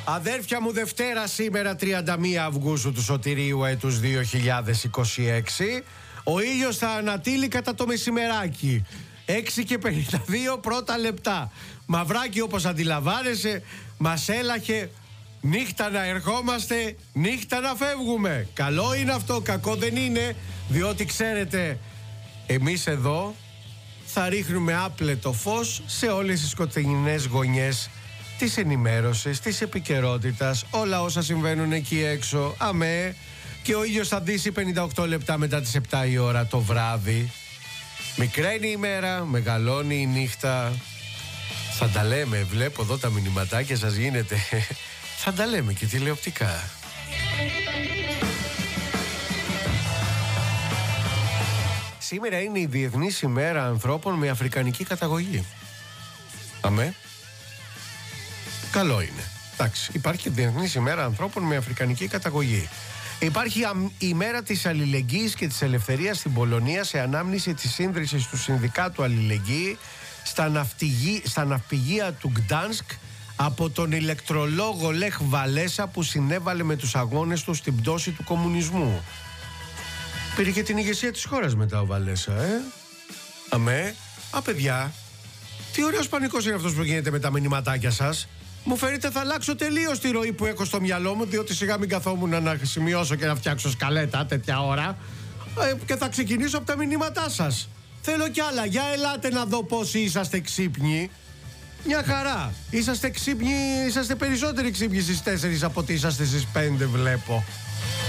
Αδέρφια μου, Δευτέρα σήμερα 31 Αυγούστου του Σωτηρίου έτους 2026. Ο ήλιος θα ανατείλει κατά το μεσημεράκι 6:52 πρώτα λεπτά. Μαυράκι, όπως αντιλαμβάνεσαι, μας έλαχε νύχτα να ερχόμαστε, νύχτα να φεύγουμε. Καλό είναι αυτό, κακό δεν είναι, διότι ξέρετε, εμείς εδώ θα ρίχνουμε άπλετο φως σε όλες τις σκοτεινές γωνιές της ενημέρωσης, της επικαιρότητας, όλα όσα συμβαίνουν εκεί έξω. Αμέ. Και ο ήλιος θα δύσει 58 λεπτά μετά τις 7 η ώρα το βράδυ. Μικραίνει η ημέρα, μεγαλώνει η νύχτα. Θα τα λέμε, βλέπω εδώ τα μηνυματάκια σας γίνεται. Θα τα λέμε και τηλεοπτικά. Σήμερα είναι η Διεθνής ημέρα ανθρώπων με αφρικανική καταγωγή. Αμέ. Καλό είναι. Εντάξει, υπάρχει και Διεθνής ημέρα ανθρώπων με αφρικανική καταγωγή. Υπάρχει η μέρα της αλληλεγγύης και της ελευθερίας στην Πολωνία, σε ανάμνηση της σύνδρησης του Συνδικάτου Αλληλεγγύη στα ναυπηγεία του Γκτάνσκ από τον ηλεκτρολόγο Λεχ Βαλέσα, που συνέβαλε με τους αγώνες του στην πτώση του κομμουνισμού. Πήρε και την ηγεσία της χώρας μετά ο Βαλέσα, Αμέ. Παιδιά, τι ωραίος πανικός είναι αυτός που γίνεται με τα μηνυματάκια σας. Μου φαίνεται θα αλλάξω τελείως τη ροή που έχω στο μυαλό μου, διότι σιγά μην καθόμουν να σημειώσω και να φτιάξω σκαλέτα τέτοια ώρα, και θα ξεκινήσω από τα μηνύματά σας. Θέλω κι άλλα. Για ελάτε να δω πόσοι είσαστε ξύπνοι. Μια χαρά. Είσαστε ξύπνοι, είσαστε περισσότεροι ξύπνοι στις 4 από ότι είσαστε στις 5, βλέπω.